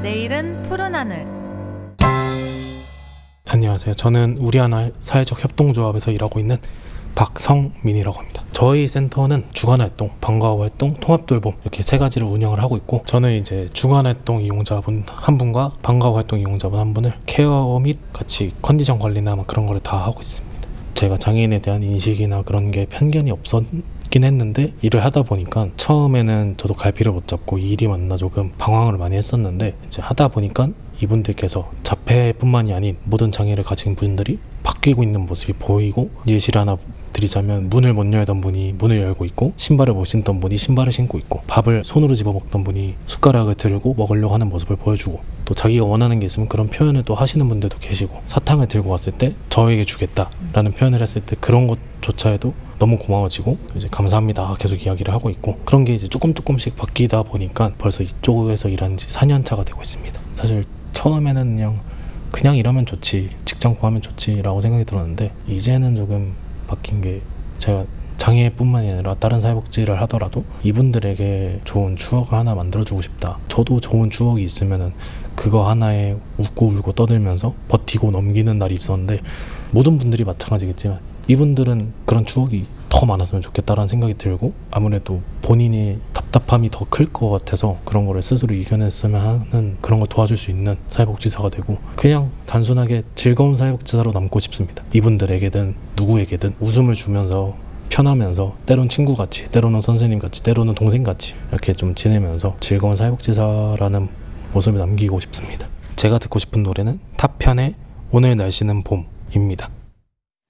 내일은 푸른 하늘. 안녕하세요. 저는 우리하나 사회적 협동조합에서 일하고 있는 박성민이라고 합니다. 저희 센터는 주간활동, 방과후활동, 통합돌봄 이렇게 세 가지를 운영을 하고 있고, 저는 이제 주간활동 이용자분 한 분과 방과후활동 이용자분 한 분을 케어 및 같이 컨디션 관리나 그런 거를 다 하고 있습니다. 제가 장애인에 대한 인식이나 그런 게 편견이 없었긴 했는데, 일을 하다 보니까 처음에는 저도 갈피를 못 잡고 일이 맞나 조금 방황을 많이 했었는데, 이제 하다 보니까 이분들께서 자폐뿐만이 아닌 모든 장애를 가진 분들이 바뀌고 있는 모습이 보이고, 예시를 하나 드리자면 문을 못 열던 분이 문을 열고 있고, 신발을 못 신던 분이 신발을 신고 있고, 밥을 손으로 집어먹던 분이 숟가락을 들고 먹으려고 하는 모습을 보여주고, 또 자기가 원하는 게 있으면 그런 표현을 또 하시는 분들도 계시고, 사탕을 들고 왔을 때 저에게 주겠다라는 표현을 했을 때 그런 것조차에도 너무 고마워지고 이제 감사합니다 계속 이야기를 하고 있고, 그런 게 이제 조금씩 바뀌다 보니까 벌써 이쪽에서 일한 지 4년 차가 되고 있습니다. 사실 처음에는 그냥 일하면 좋지, 직장 구하면 좋지 라고 생각이 들었는데, 이제는 조금 바뀐 게, 제가 장애뿐만이 아니라 다른 사회복지를 하더라도 이분들에게 좋은 추억을 하나 만들어주고 싶다. 저도 좋은 추억이 있으면은 그거 하나에 웃고 울고 떠들면서 버티고 넘기는 날이 있었는데, 모든 분들이 마찬가지겠지만 이분들은 그런 추억이 더 많았으면 좋겠다라는 생각이 들고, 아무래도 본인이 답답함이 더 클 것 같아서 그런 거를 스스로 이겨냈으면 하는, 그런 걸 도와줄 수 있는 사회복지사가 되고, 그냥 단순하게 즐거운 사회복지사로 남고 싶습니다. 이분들에게든 누구에게든 웃음을 주면서 편하면서, 때론 친구같이, 때로는 선생님같이, 때로는 동생같이 이렇게 좀 지내면서 즐거운 사회복지사라는 모습을 남기고 싶습니다. 제가 듣고 싶은 노래는 타편의 오늘 날씨는 봄입니다.